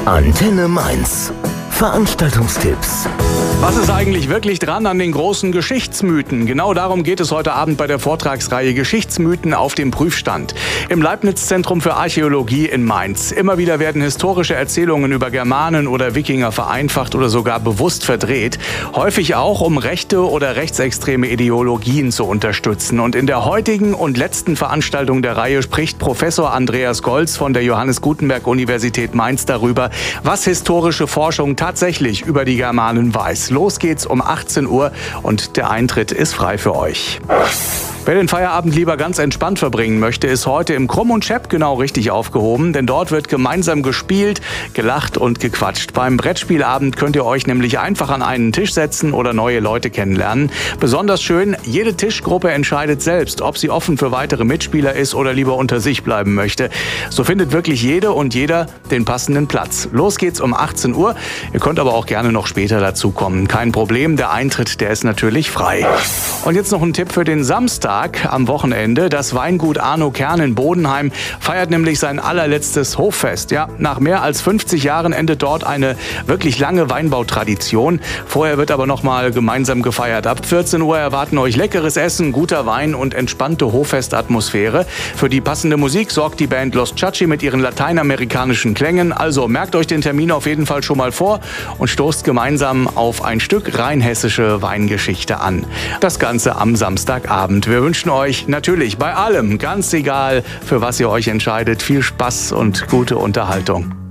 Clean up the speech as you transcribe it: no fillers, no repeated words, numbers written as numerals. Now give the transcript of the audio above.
Antenne Mainz. Veranstaltungstipps. Was ist eigentlich wirklich dran an den großen Geschichtsmythen? Genau darum geht es heute Abend bei der Vortragsreihe Geschichtsmythen auf dem Prüfstand. Im Leibniz-Zentrum für Archäologie in Mainz. Immer wieder werden historische Erzählungen über Germanen oder Wikinger vereinfacht oder sogar bewusst verdreht. Häufig auch, um rechte oder rechtsextreme Ideologien zu unterstützen. Und in der heutigen und letzten Veranstaltung der Reihe spricht Professor Andreas Golz von der Johannes Gutenberg Universität Mainz darüber, was historische Forschung tatsächlich über die Germanen weiß. Los geht's um 18 Uhr und der Eintritt ist frei für euch. Wer den Feierabend lieber ganz entspannt verbringen möchte, ist heute im Krumm und Schepp genau richtig aufgehoben, denn dort wird gemeinsam gespielt, gelacht und gequatscht. Beim Brettspielabend könnt ihr euch nämlich einfach an einen Tisch setzen oder neue Leute kennenlernen. Besonders schön, jede Tischgruppe entscheidet selbst, ob sie offen für weitere Mitspieler ist oder lieber unter sich bleiben möchte. So findet wirklich jede und jeder den passenden Platz. Los geht's um 18 Uhr. Ihr könnt aber auch gerne noch später dazukommen. Kein Problem, der Eintritt, der ist natürlich frei. Und jetzt noch ein Tipp für den Samstag. Am Wochenende. Das Weingut Arno Kern in Bodenheim feiert nämlich sein allerletztes Hoffest. Ja, nach mehr als 50 Jahren endet dort eine wirklich lange Weinbautradition. Vorher wird aber nochmal gemeinsam gefeiert. Ab 14 Uhr erwarten euch leckeres Essen, guter Wein und entspannte Hoffestatmosphäre. Für die passende Musik sorgt die Band Los Chachi mit ihren lateinamerikanischen Klängen. Also merkt euch den Termin auf jeden Fall schon mal vor und stoßt gemeinsam auf ein Stück rheinhessische Weingeschichte an. Das Ganze am Samstagabend. Wir wünschen euch natürlich bei allem, ganz egal, für was ihr euch entscheidet, viel Spaß und gute Unterhaltung.